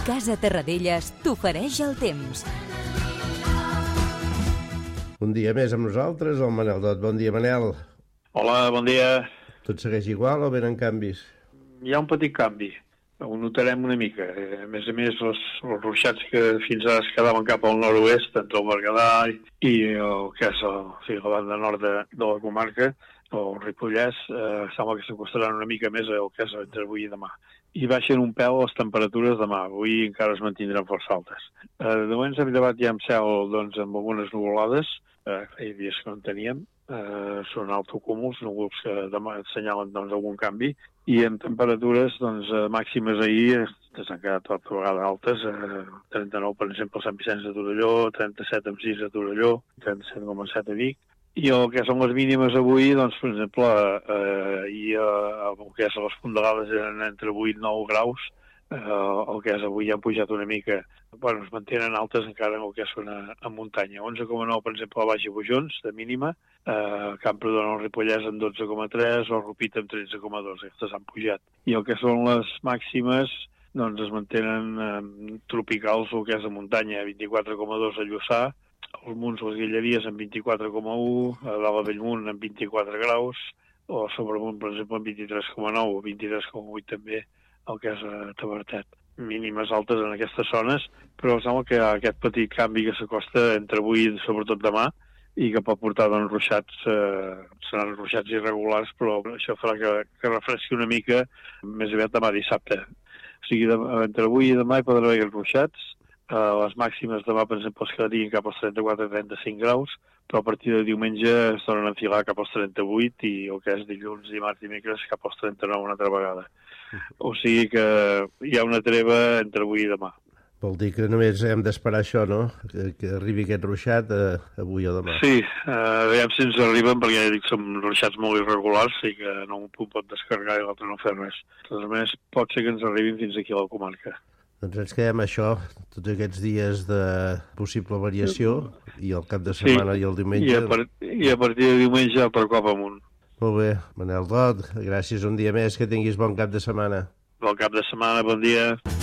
Casa Terradellas t'ofereix el temps. Un dia més amb nosaltres, el Manel Dot. Bon dia, Manel. Hola, bon dia. Tot segueix igual o venen canvis? Hi ha un petit canvi. Ho notarem una mica. A més, els ruixats que fins ara es quedaven cap al nord-oest, entre el Berguedà i el que és la banda nord de la comarca, o el Ripollès, sembla que s'acostaran una mica més al que és entre avui i demà. I baixen un pèl les temperatures demà. Avui encara es mantindran força altes. De moment s'ha llevat ja amb cel amb algunes nuvolades. Feia dies que no en teníem. Són altocúmuls, núvols que demà assenyalen algun canvi. I en temperatures màximes ahir s'han quedat tota vegada altes. 39, per exemple, a Sant Vicenç de Torelló, 37,6 a Torelló, 37,7 a Vic. I el que són les mínimes avui, per exemple, el que és a les Fondalades eren entre 8 i 9 graus, el que és avui ja han pujat una mica. Es mantenen altes encara en el que és a muntanya. 11,9, per exemple, a Baix i Bujons, de mínima, Camprodon al Ripollès en 12,3, o Rupit en 13,2, aquestes han pujat. I el que són les màximes, es mantenen tropicals, el que és a muntanya, 24,2 a Lluçà, als Munts, les Guilleries, en 24,1, a dalt a Bellmunt, en 24 graus, o a Sobremunt, per exemple, en 23,9 o 23,8 també, el que és a Tavertet. Mínimes altes en aquestes zones, però sembla que aquest petit canvi que s'acosta entre avui i sobretot demà, i que pot portar ruixats, seran ruixats irregulars, però això farà que refresqui una mica més aviat demà dissabte. O sigui, entre avui i demà hi poden haver ruixats. Les màximes demà, per exemple, es quedarien cap als 34-35 graus, però a partir de diumenge es tornen a enfilar cap als 38 i el que és dilluns, dimarts i dimecres cap als 39 una altra vegada. O sigui que hi ha una treva entre avui i demà. Vol dir que només hem d'esperar això, no? Que arribi aquest ruixat avui o demà. Sí, veiem si ens arriben, perquè ja dic, són ruixats molt irregulars i que no un pot descarregar i l'altre no fer res. A més, pot ser que ens arribin fins aquí a la comarca. Doncs ens quedem això, tots aquests dies de possible variació, i el cap de setmana i el diumenge. I a partir de diumenge per cop amunt. Molt bé, Manel Dot, gràcies un dia més, que tinguis bon cap de setmana. Bon cap de setmana, bon dia.